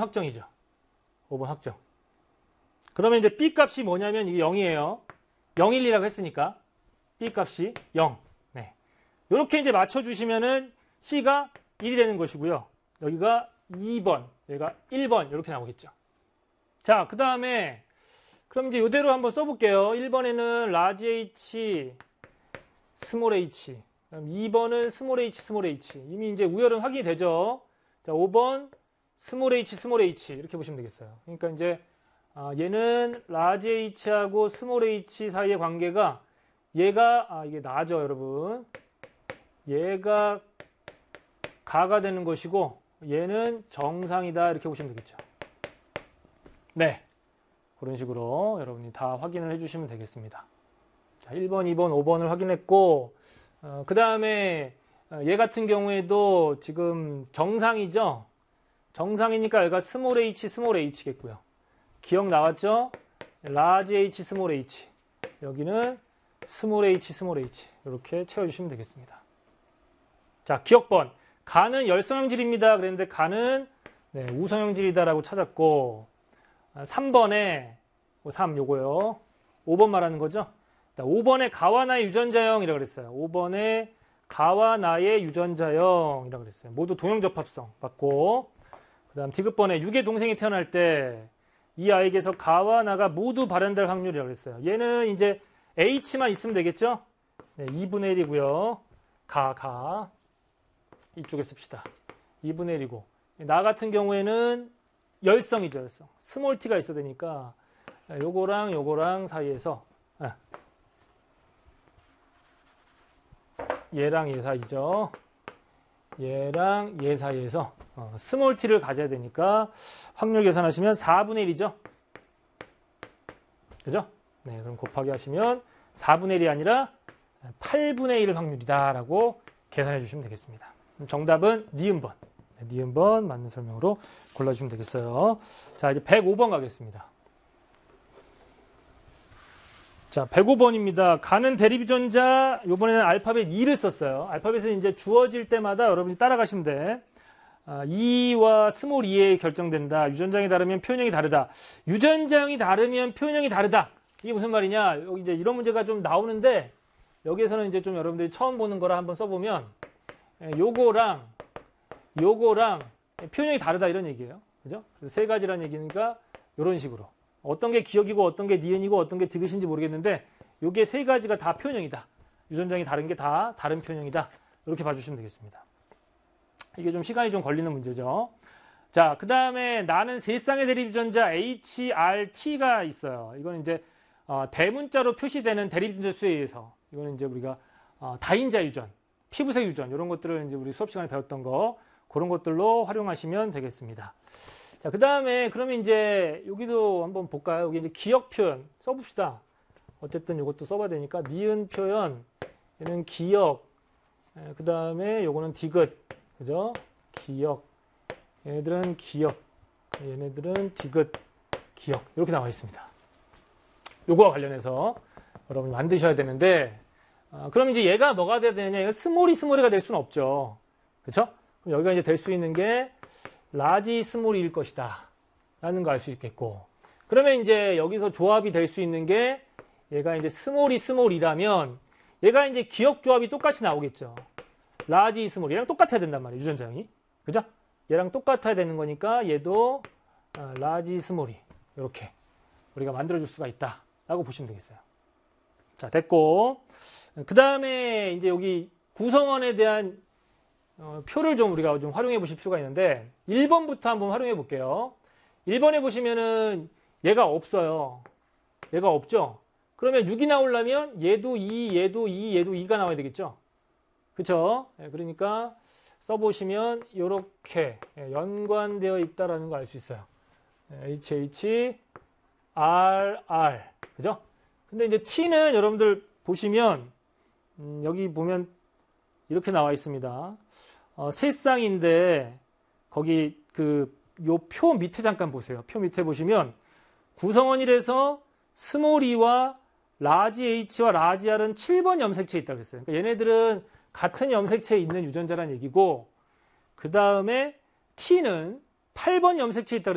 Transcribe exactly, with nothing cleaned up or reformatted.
확정이죠. 오 번 확정. 그러면 이제 B 값이 뭐냐면 이게 영이에요. 영일이라고 했으니까 B 값이 영. 네. 이렇게 이제 맞춰주시면은 C가 일이 되는 것이고요. 여기가 이 번, 여기가 일 번 이렇게 나오겠죠. 자, 그 다음에 그럼 이제 이대로 한번 써볼게요. 일 번에는 라지 H, 스몰 h. 이 번은 스몰 h, 스몰 h. 이미 이제 우열은 확인이 되죠. 자, 오 번 스몰 h, 스몰 h 이렇게 보시면 되겠어요. 그러니까 이제 아, 얘는 라지 h하고 스몰 h 사이의 관계가 얘가 아, 이게 나죠, 여러분. 얘가 가가 되는 것이고 얘는 정상이다 이렇게 보시면 되겠죠. 네, 그런 식으로 여러분이 다 확인을 해주시면 되겠습니다. 자, 일 번, 이 번, 오 번을 확인했고 어, 그 다음에 얘 같은 경우에도 지금 정상이죠. 정상이니까 얘가 스몰 h, 스몰 h겠고요. 기억 나왔죠? 라지 h, 스몰 h. 여기는 스몰 h, 스몰 h. 이렇게 채워주시면 되겠습니다. 자, 기억번. 가는 열성형질입니다. 그랬는데 가는 네, 우성형질이다라고 찾았고 삼 번에 삼 요거요. 오 번 말하는 거죠. 오 번에 가와 나의 유전자형이라고 그랬어요. 오 번에 가와 나의 유전자형이라고 그랬어요. 모두 동형접합성 맞고 그 다음 디귿번에 육의 동생이 태어날 때 이 아이에게서 가와 나가 모두 발현될 확률이라고 그랬어요. 얘는 이제 H만 있으면 되겠죠? 네, 이분의 일이고요. 가, 가. 이쪽에 씁시다. 이분의 일이고 나 같은 경우에는 열성이죠. 열성. 스몰 t가 있어야 되니까 요거랑 요거랑 사이에서 얘랑 얘 사이죠. 얘랑 얘 사이에서 어, 스몰 t를 가져야 되니까 확률 계산하시면 사분의 일이죠. 그죠? 네, 그럼 곱하기 하시면 사분의 일이 아니라 팔분의 일 확률이다 라고 계산해 주시면 되겠습니다. 정답은 니은번. 네, 니은번 맞는 설명으로 골라주시면 되겠어요. 자, 이제 백오 번 가겠습니다. 자, 백오 번입니다. 가는 대립유전자, 이번에는 알파벳 이를 썼어요. 알파벳은 이제 주어질 때마다 여러분이 따라가시면 돼. 아, 이와 스몰 이에 결정된다. 유전자형이 다르면 표현형이 다르다. 유전자형이 다르면 표현형이 다르다. 이게 무슨 말이냐? 여기 이제 이런 문제가 좀 나오는데, 여기에서는 이제 좀 여러분들이 처음 보는 거라 한번 써보면, 요거랑, 요거랑 표현형이 다르다 이런 얘기예요. 그죠? 그래서 세 가지란 얘기니까, 이런 식으로. 어떤 게 기억이고 어떤 게 니은이고 어떤 게 디귿인지 모르겠는데 이게 세 가지가 다 표현형이다. 유전자형이 다른 게 다 다른 표현형이다. 이렇게 봐주시면 되겠습니다. 이게 좀 시간이 좀 걸리는 문제죠. 자, 그 다음에 나는 세 쌍의 대립 유전자 에이치 알 티가 있어요. 이건 이제 어, 대문자로 표시되는 대립 유전자 수에 의해서 이거는 이제 우리가 어, 다인자 유전, 피부색 유전 이런 것들을 이제 우리 수업 시간에 배웠던 거 그런 것들로 활용하시면 되겠습니다. 자, 그 다음에 그러면 이제 여기도 한번 볼까요? 여기 이제 기억 표현 써봅시다. 어쨌든 이것도 써봐야 되니까 니은 표현, 얘는 기억, 그 다음에 요거는 디귿, 그죠? 기억, 얘네들은 기억, 얘네들은 디귿, 기억 이렇게 나와 있습니다. 요거와 관련해서 여러분 만드셔야 되는데, 아, 그럼 이제 얘가 뭐가 돼야 되느냐? 얘가 스몰이 스몰이가 될 수는 없죠, 그렇죠? 그럼 여기가 이제 될 수 있는 게 라지 스몰일 것이다 라는 거 알 수 있겠고 그러면 이제 여기서 조합이 될 수 있는 게 얘가 이제 스몰이 스몰이라면 얘가 이제 기억 조합이 똑같이 나오겠죠. 라지 스몰 얘랑 똑같아야 된단 말이에요. 유전자형이 그죠? 얘랑 똑같아야 되는 거니까 얘도 라지 스몰이 이렇게 우리가 만들어줄 수가 있다 라고 보시면 되겠어요. 자, 됐고 그 다음에 이제 여기 구성원에 대한 어, 표를 좀 우리가 좀 활용해 보실 필요가 있는데 일 번부터 한번 활용해 볼게요. 일 번에 보시면은 얘가 없어요. 얘가 없죠? 그러면 육이 나오려면 얘도 이, 얘도 이, 얘도 이가 나와야 되겠죠? 그쵸? 네, 그러니까 써보시면 이렇게 연관되어 있다라는 거 알 수 있어요. 에이치 에이치, 알 알. 그죠? 근데 이제 T는 여러분들 보시면 음, 여기 보면 이렇게 나와 있습니다. 어, 세 쌍인데 거기 그 요 표 밑에 잠깐 보세요. 표 밑에 보시면 구성원이라서 스몰 e와 라지 h와 라지 r은 칠 번 염색체에 있다고 했어요. 그러니까 얘네들은 같은 염색체에 있는 유전자란 얘기고 그 다음에 T는 팔 번 염색체에 있다고